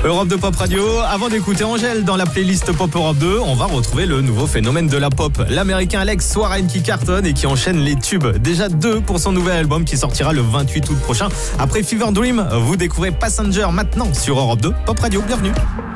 Europe 2 Pop Radio. Avant d'écouter Angèle dans la playlist Pop Europe 2, on va retrouver le nouveau phénomène de la pop. L'américain Alex Warren qui cartonne et qui enchaîne les tubes. Déjà 2 pour son nouvel album qui sortira le 28 août prochain. Après Fever Dream, vous découvrez Passenger maintenant sur Europe 2 Pop Radio. Bienvenue.